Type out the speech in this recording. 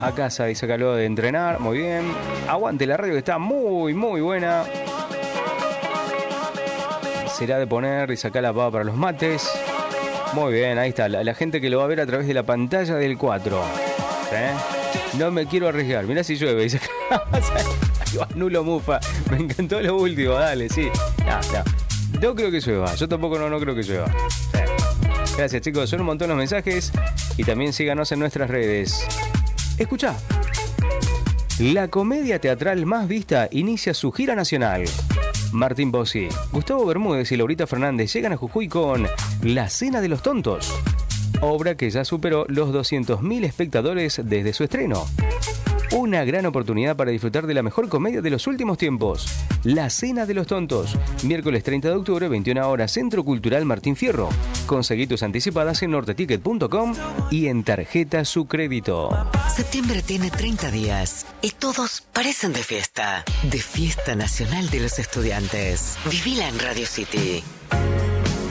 a casa y sácalo de entrenar. Muy bien. Aguante la radio que está muy, muy buena. Será de poner y sacar la pava para los mates. Muy bien, ahí está. La gente que lo va a ver a través de la pantalla del 4. No me quiero arriesgar. Mirá si llueve. Nulo Mufa. Me encantó lo último. Dale, sí. No creo que llueva. Yo tampoco no creo que llueva. Gracias, chicos. Son un montón los mensajes. Y también síganos en nuestras redes. Escuchá. La comedia teatral más vista inicia su gira nacional. Martín Bossi, Gustavo Bermúdez y Laurita Fernández llegan a Jujuy con La Cena de los Tontos, obra que ya superó los 200.000 espectadores desde su estreno. Una gran oportunidad para disfrutar de la mejor comedia de los últimos tiempos. La Cena de los Tontos, miércoles 30 de octubre, 21 horas, Centro Cultural Martín Fierro. Conseguí tus anticipadas en norteticket.com y en tarjeta su crédito. Septiembre tiene 30 días y todos parecen de fiesta. De Fiesta Nacional de los Estudiantes. Vivila en Radio City.